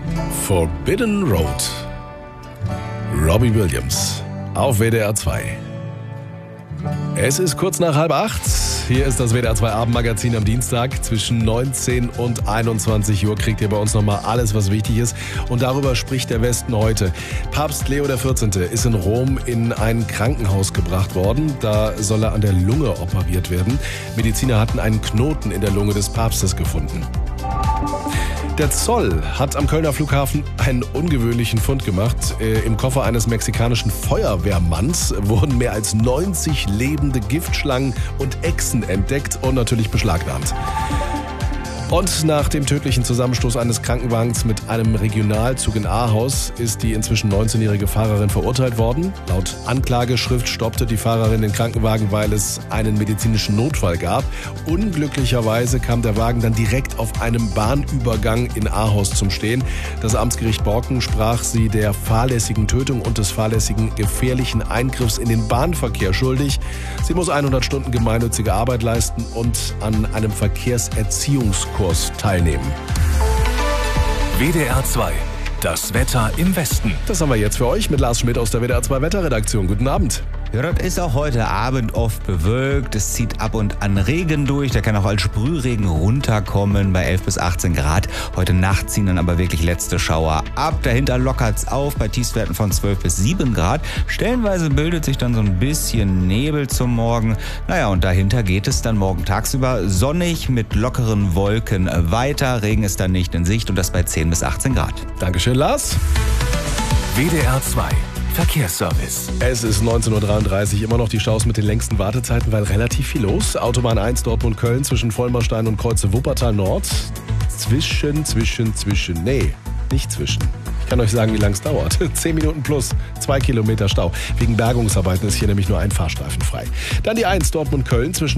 Forbidden Road. Robbie Williams auf WDR 2. Es ist kurz nach 7:30. Hier ist das WDR 2 Abendmagazin am Dienstag. Zwischen 19 und 21 Uhr kriegt ihr bei uns nochmal alles, was wichtig ist. Und darüber spricht der Westen heute. Papst Leo XIV. Ist in Rom in ein Krankenhaus gebracht worden. Da soll er an der Lunge operiert werden. Mediziner hatten einen Knoten in der Lunge des Papstes gefunden. Der Zoll hat am Kölner Flughafen einen ungewöhnlichen Fund gemacht. Im Koffer eines mexikanischen Feuerwehrmanns wurden mehr als 90 lebende Giftschlangen und Echsen entdeckt und natürlich beschlagnahmt. Und nach dem tödlichen Zusammenstoß eines Krankenwagens mit einem Regionalzug in Ahaus ist die inzwischen 19-jährige Fahrerin verurteilt worden. Laut Anklageschrift stoppte die Fahrerin den Krankenwagen, weil es einen medizinischen Notfall gab. Unglücklicherweise kam der Wagen dann direkt auf einem Bahnübergang in Ahaus zum Stehen. Das Amtsgericht Borken sprach sie der fahrlässigen Tötung und des fahrlässigen gefährlichen Eingriffs in den Bahnverkehr schuldig. Sie muss 100 Stunden gemeinnützige Arbeit leisten und an einem Verkehrserziehungskurs teilnehmen. WDR 2. Das Wetter im Westen. Das haben wir jetzt für euch mit Lars Schmidt aus der WDR 2 Wetterredaktion. Guten Abend. Ja, das ist auch heute Abend oft bewölkt. Es zieht ab und an Regen durch. Der kann auch als Sprühregen runterkommen bei 11 bis 18 Grad. Heute Nacht ziehen dann aber wirklich letzte Schauer ab. Dahinter lockert's auf bei Tiefstwerten von 12 bis 7 Grad. Stellenweise bildet sich dann so ein bisschen Nebel zum Morgen. Naja, und dahinter geht es dann morgen tagsüber sonnig mit lockeren Wolken weiter. Regen ist dann nicht in Sicht und das bei 10 bis 18 Grad. Dankeschön, Lars. WDR 2. Verkehrsservice. Es ist 19:33 Uhr, immer noch die Staus mit den längsten Wartezeiten, weil relativ viel los. Autobahn 1 Dortmund-Köln zwischen Vollmerstein und Kreuze Wuppertal Nord. Nee, nicht zwischen. Ich kann euch sagen, wie lange es dauert. 10 Minuten plus 2 Kilometer Stau. Wegen Bergungsarbeiten ist hier nämlich nur ein Fahrstreifen frei. Dann die 1 Dortmund-Köln zwischen